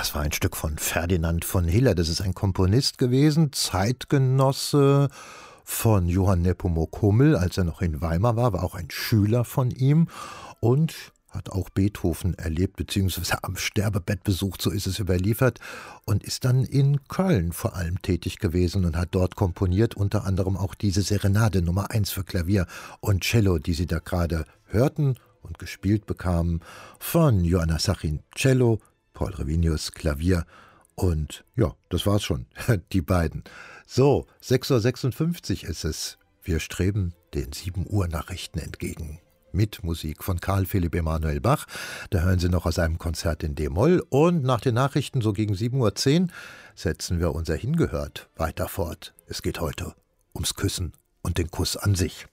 Das war ein Stück von Ferdinand von Hiller. Das ist ein Komponist gewesen, Zeitgenosse von Johann Nepomuk Hummel, als er noch in Weimar war auch ein Schüler von ihm und hat auch Beethoven erlebt, beziehungsweise am Sterbebett besucht, so ist es überliefert, und ist dann in Köln vor allem tätig gewesen und hat dort komponiert, unter anderem auch diese Serenade Nummer 1 für Klavier und Cello, die Sie da gerade hörten und gespielt bekamen, von Joanna Sachin Cello, Paul Revinius Klavier und ja, das war's schon, die beiden. So, 6:56 Uhr ist es. Wir streben den 7 Uhr Nachrichten entgegen. Mit Musik von Karl Philipp Emanuel Bach. Da hören Sie noch aus einem Konzert in D-Moll. Und nach den Nachrichten, so gegen 7:10 Uhr, setzen wir unser Hingehört weiter fort. Es geht heute ums Küssen und den Kuss an sich.